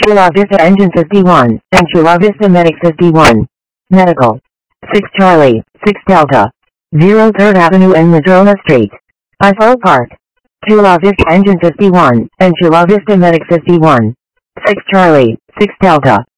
Chula Vista Engine 51, and Chula Vista Medic 51. Medical. 6 Charlie, 6 Delta. 0 3rd Avenue and Madrona Street. Eiffel Park. Chula Vista Engine 51, and Chula Vista Medic 51. 6 Charlie, 6 Delta.